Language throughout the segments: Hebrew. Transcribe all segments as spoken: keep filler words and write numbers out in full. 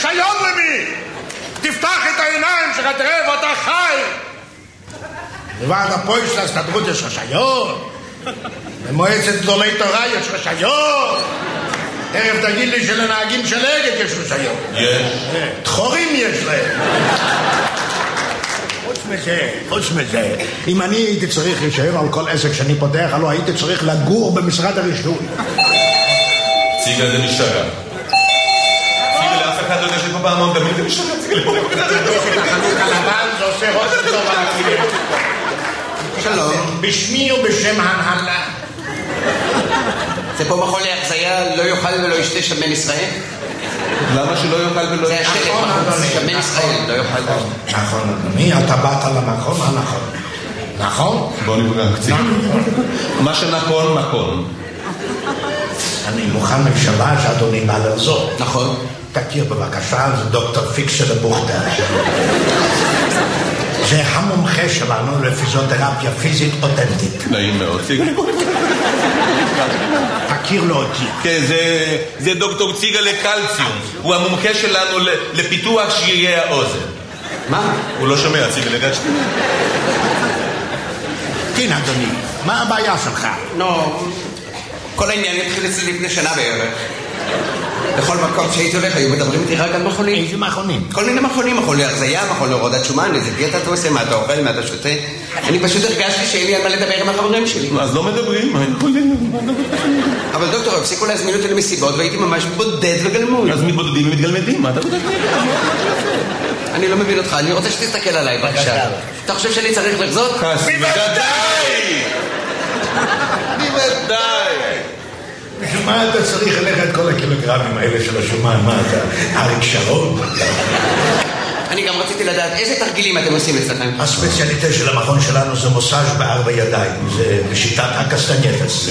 ששיון למי? תפתח את העיניים שלך, תראה ואתה חי. בוועד הפועל של ההסתדרות יש רשיון, במועצת גדולי תורה יש רשיון. תכף תגיד לי שלנהגים של אגד יש רשיון. יש. דחורים יש להם. חוץ מזה, חוץ מזה, אם אני הייתי צריך רישיון על כל עסק שאני פותח, הלוא הייתי צריך לגור במשרד הרישוי. ציגה זה משתגע. ציגה לאף אחד לא יודע שפה פעמון תמיד זה משתגע. ציגה לפה את החנות הלבן זה עושה ראש טוב על הכלים. שלום. בשמי ובשם ההנהלה. זה פה מכון להחזיה, לא יאכל ולא ישתה שמן ישראל? למה שלא יאכל ולא זה ישתה? השלט בחוץ, שמן ישראל, לא יאכל. נכון, אדוני, אתה באת למקום הנכון. נכון? בוא נפגע קצת. מה שנכון, נכון. אני מוכן בפשרה שאדוני בא לעזור. נכון. תכיר בבקשה, זה דוקטור פיקסל בוכטר. זה המומחה שלנו לפיזיותרפיה פיזית אותנטית. נעים מאוד. תכיר לו אותי. כן, זה דוקטור ציגה לקלציום. הוא המומחה שלנו לפיתוח שרירי האוזן. מה? הוא לא שומע, ציגה לקלציום. כן, אדוני, מה הבעיה שלך? נו, כל העניין התחיל אצלי לפני שנה בערך. בכל מקום שהייתי הולך היו מדברים איתי רק על מכונים. איזה מכונים? כל מיני מכונים, מכון להרזיה, מכון להורדת שומן, איזה דיאטה אתה עושה, מה אתה אוכל, מה אתה שותה. אני פשוט הרגשתי שאין לי על מה לדבר עם החברים שלי. אז לא מדברים. אבל דוקטור, הפסיקו להזמין אותי למסיבות והייתי ממש בודד וגלמוד. אז מתבודדים ומתגלמדים, מה אתה בודד? אני לא מבין אותך, אני רוצה שתסתכל עליי, בבקשה. אתה חושב שאני צריך לחזות? בוודאי! בוודאי! בשביל מה אתה צריך ללכת את כל הקילוגרמים האלה של השומן? מה אתה? אריק שרון? אני גם רציתי לדעת איזה תרגילים אתם עושים אצלכם. הספציאליטה של המכון שלנו זה מוסאז' בארבע ידיים. זה בשיטת הקסטנייטס.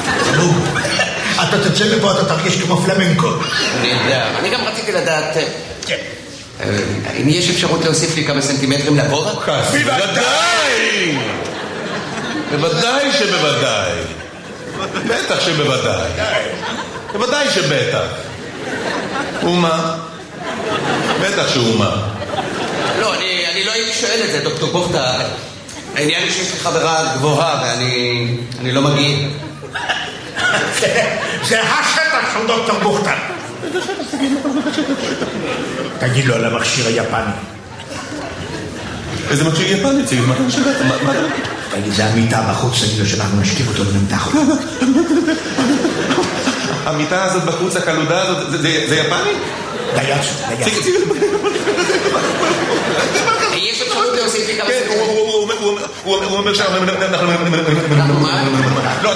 אתה תצא מפה, אתה תרגיש כמו פלמנקו. אני יודע. אני גם רציתי לדעת אם יש אפשרות להוסיף לי כמה סנטימטרים לגובה? בוודאי! בוודאי שבוודאי. בטח שבוודאי. בוודאי שבטח. ומה? בטח שאומה. לא, אני, אני לא הייתי שואל את זה, דוקטור בוכטה. העניין היא שיש לי חברה גבוהה ואני אני לא מגיע. זה השטח של דוקטור בוכטה. תגיד לו על המכשיר היפני. איזה מכשיר יפני? ציג, מה אתה משגעת? מה אתה... תגיד, זה המיטה בחוץ, תגיד לו שאנחנו נשכיב אותו ונמתח אותו. המיטה הזאת בחוץ, הקלודה הזאת, זה יפני? דייץ, דייץ. ציג, ציג. יש אפשרות להוסיף לי כמה כן, הוא אומר שאנחנו... אנחנו מה? לא,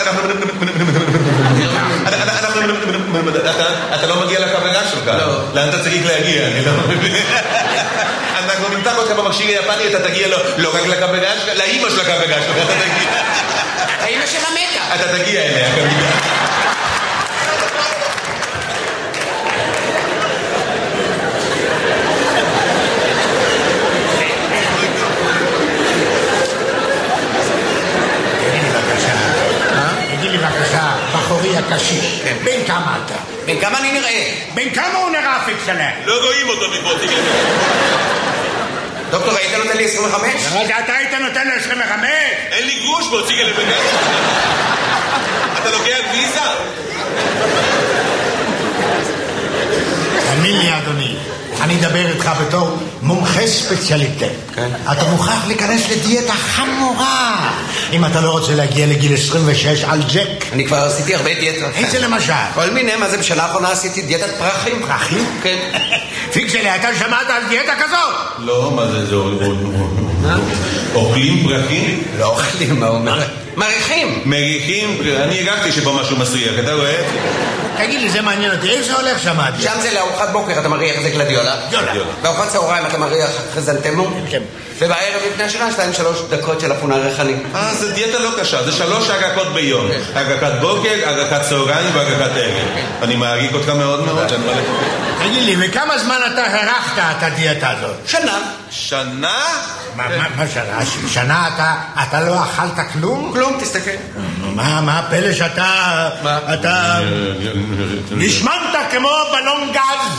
אתה לא מגיע לקבלה שלך. לאן אתה צריך להגיע? אני לא מבין. אנחנו נמתח אותך במכשיר היפני, אתה תגיע לא רק לקבלה שלך, לאמא של הקבלה שלך, אתה תגיע. האמא שלה מתה. אתה תגיע אליה, כמובן. בחורי הקשיש, בין כמה אתה? בין כמה אני נראה? בין כמה הוא נראה פיקסלר? לא רואים אותו מפה, תגיד. דוקטור, היית נותן לי עשרים וחמש? רגע, אתה היית נותן לי עשרים וחמש? אין לי גרוש בו, תגיד לבן גדול. אתה לוקח ויזה? תאמין לי, אדוני, אני אדבר איתך בתור מומחה ספציאליטה. כן. אתה מוכרח להיכנס לדיאטה חמורה אם אתה לא רוצה להגיע לגיל עשרים ושש על ג'ק. אני כבר עשיתי הרבה דיאטות. איזה למשל? כל מיני, מה זה בשנה האחרונה עשיתי דיאטת פרחים. פרחים? כן. פיקסלי, אתה שמעת על דיאטה כזאת? לא, מה זה, זה אוכלים פרחים? לא אוכלים, מה אומר? מריחים. מריחים, אני הגעתי שבו משהו מסריח, אתה רואה? תגיד לי, זה מעניין אותי, איזה הולך שם? שם זה לארוחת בוקר, אתה מריח איזה גלדיולה. גלדיולה. בארוחת צהריים אתה מריח חזנטמו. כן. ובערב לפני השנה, שתיים שלוש דקות של אפונה ריחני. אה, זה דיאטה לא קשה, זה שלוש הגקות ביום. הגקת בוקר, הגקת צהריים והגקת ערב. אני מעריך אותך מאוד מאוד. תגיד לי, וכמה זמן אתה הרחת את הדיאטה הזאת? שנה. שנה? מה שנה? שנה אתה לא אכלת כלום? כלום, תסתכל. מה הפלא שאתה... אתה... נשמנת כמו בלון גז.